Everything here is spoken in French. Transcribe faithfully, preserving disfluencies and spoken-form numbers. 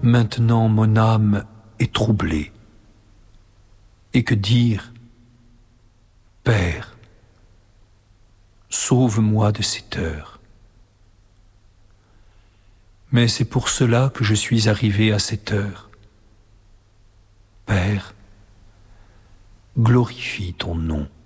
Maintenant mon âme est troublée. Et que dire? Père, sauve-moi de cette heure. Mais c'est pour cela que je suis arrivé à cette heure. Père, glorifie ton nom.